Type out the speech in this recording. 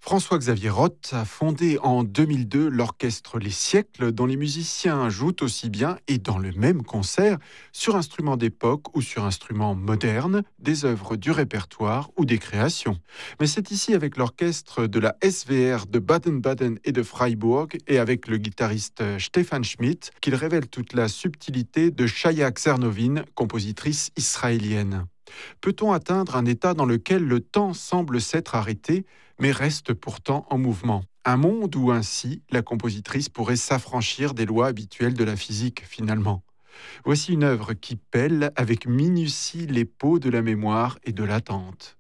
François-Xavier Roth a fondé en 2002 l'orchestre Les Siècles, dont les musiciens jouent aussi bien et dans le même concert, sur instruments d'époque ou sur instruments modernes, des œuvres du répertoire ou des créations. Mais c'est ici avec l'orchestre de la SVR de Baden-Baden et de Freiburg et avec le guitariste Stefan Schmidt qu'il révèle toute la subtilité de Chaya Czernovin, compositrice israélienne. Peut-on atteindre un état dans lequel le temps semble s'être arrêté, mais reste pourtant en mouvement? Un monde où ainsi la compositrice pourrait s'affranchir des lois habituelles de la physique finalement. Voici une œuvre qui pèle avec minutie les peaux de la mémoire et de l'attente.